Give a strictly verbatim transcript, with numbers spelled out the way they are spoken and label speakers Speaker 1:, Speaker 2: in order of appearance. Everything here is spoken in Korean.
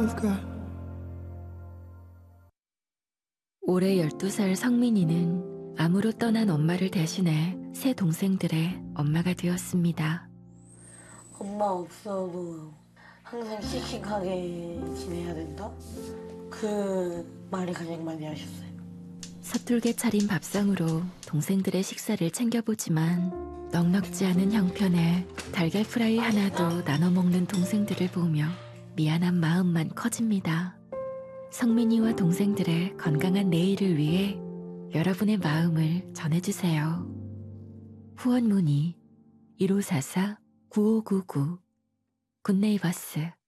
Speaker 1: 올해 열두 살 성민이는 암으로 떠난 엄마를 대신해 세 동생들의 엄마가 되었습니다.
Speaker 2: 엄마 없어도 항상 씩씩하게 지내야 된다? 그 말을 가장 많이 하셨어요.
Speaker 1: 서툴게 차린 밥상으로 동생들의 식사를 챙겨보지만 넉넉지 않은 형편에 달걀 프라이 하나도 나눠 먹는 동생들을 보며 미안한 마음만 커집니다. 성민이와 동생들의 건강한 내일을 위해 여러분의 마음을 전해주세요. 후원 문의 일오사사 구오구구 굿네이버스